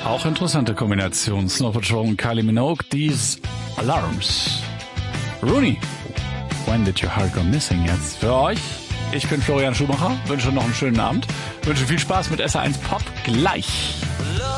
Auch interessante Kombination. Snow Patrol und Kylie Minogue, These Alarms. Rooney, When Did Your Heart Go Missing jetzt für euch. Ich bin Florian Schumacher, wünsche noch einen schönen Abend, wünsche viel Spaß mit SR1 Pop gleich.